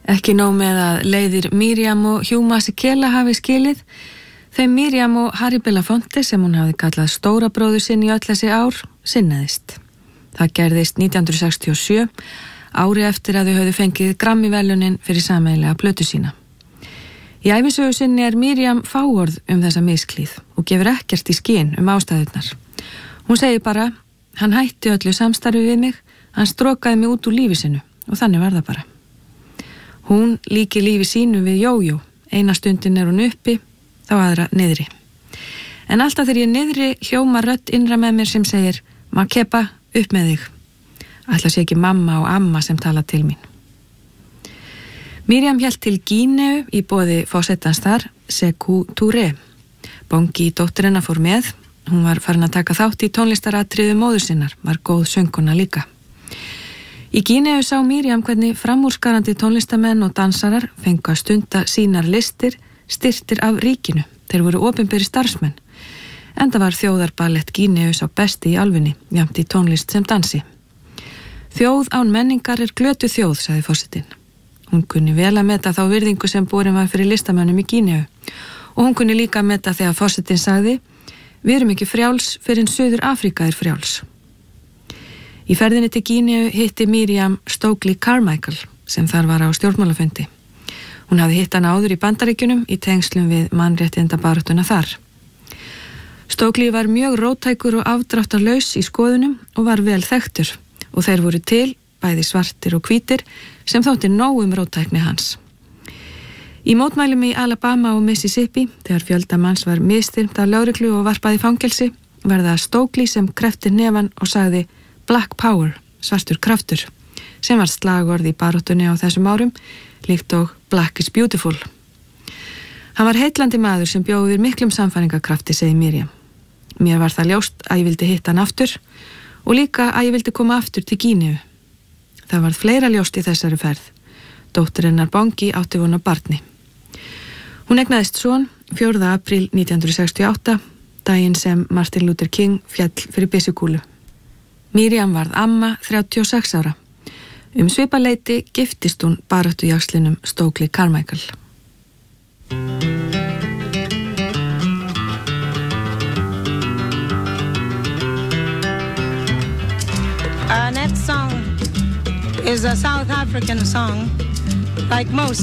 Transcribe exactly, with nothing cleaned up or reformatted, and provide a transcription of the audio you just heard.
Ekki nóg með að leiðir Miriam og Hugh Masekela hafi skilið, þeim Miriam og Harry Belafonte sem hún hafði kallað stóra bróður sinn í öll þessi ár, sinnaðist. Það gerðist nítján hundruð sextíu og sjö, ári eftir að þau höfðu fengið Grammy-verðlaunin fyrir sameiginlega plötu sína. Í ævisögu sinni er Miriam fáorð um þessa misklíð og gefur ekkert í skyn um ástæðurnar. Hún segir bara, hann hætti öllu samstarfi við mig, hann strokaði mig út úr lífi sinu og þannig var það bara. Hún líki lífi sínu við jójó, eina stundin er hún uppi, þá aðra niðri. En alltaf þegar ég niðri hljóma rödd innra með mér sem segir, Makepa, upp með þig. Ætla sé ekki mamma og amma sem tala til mín. Miriam hélt til Gíneu í boði forsetans þar, Sékou Touré. Bongi dóttir hennar fór með, hún var farin að taka þátt í tónlistaratriðu móður sinnar, var góð söngkona líka. Í Gíneu sá Miriam hvernig framúrskarandi tónlistamenn og dansarar fengu að stunda sínar listir styrtir af ríkinu. Þeir voru opinberi starfsmenn. Enda var þjóðarballett Gíneu sá besti í álfunni, jafnt í tónlist sem dansi. Þjóð án menningar er glötu þjóð, sagði forsetinn. Hún kunni vel að meta þá virðingu sem borin var fyrir listamönnum í Gíneu. Og hún kunni líka að meta þegar forsetinn sagði, við erum ekki frjáls fyrir en Suður Afríka er frjáls. Í ferðinni til Gíneu hitti Miriam Stokely Carmichael sem þar var á stjórnmálafundi. Hún hafði hitt hann áður í Bandaríkjunum í tengslum við mannréttindabaráttuna þar. Stokely var mjög róttækur og afdráttarlaus í skoðunum og var vel þekktur og þeir voru til, bæði svartir og hvítir, sem þótti nóg um róttækni hans. Í mótmælum í Alabama og Mississippi, þegar fjölda manns var misþyrmt af lögreglu og varpað í fangelsi, var það Stokely sem kreppti hnefann og sagði Black Power, svartur kraftur, sem var slagorð í baráttunni á þessum árum, líkt og Black is Beautiful. Hann var heitlandi maður sem bjó yfir miklum samfæringarkrafti, segi Miriam. Mér var það ljóst að ég vildi hitta hann aftur og líka að ég vildi koma aftur til Gíneu. Það var fleira ljóst í þessari ferð. Dóttir hennar Bongi átti von á barni. Hún egnaðist son fjórða apríl nítján hundruð sextíu og átta, daginn sem Martin Luther King féll fyrir byssukúlu. Miriam varð amma þrjátíu og sex ára. Um svipaleiti giftist hún baráttujaxlinum Stokely Carmichael. Our next song is a South African song, like most